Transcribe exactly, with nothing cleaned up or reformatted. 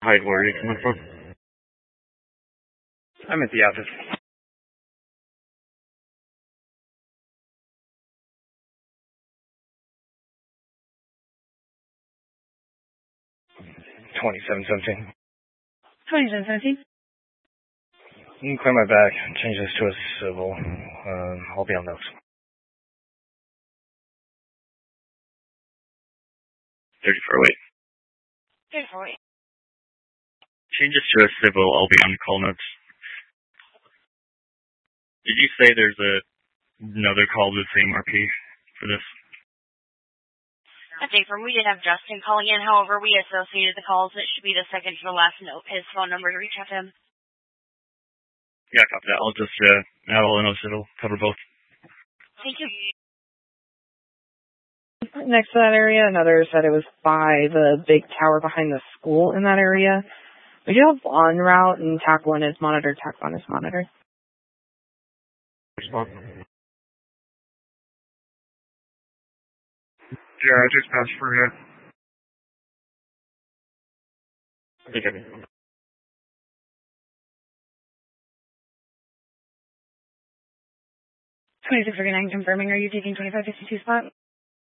Hi, where are you coming from? I'm at the office. twenty-seven seventeen. twenty-seven seventeen. You can clear my back. Change this to a civil. Um, I'll be on those. thirty-four, wait. thirty-four, wait. Change this to a civil. I'll be on the call notes. Did you say there's a another call to the same R P for this? That's it. From we did have Justin calling in. However, we associated the calls. It should be the second to the last note. His phone number to reach out to him. Yeah, copy that. I'll just uh, add all the notes. It'll cover both. Thank you. Next to that area, another said it was by the big tower behind the school in that area. We do have on route, and TAC one is monitored. TAC one is monitored. Response. Yeah, I just passed for it. I think I did. twenty-six thirty-nine confirming. Are you taking twenty-five fifty-two spot?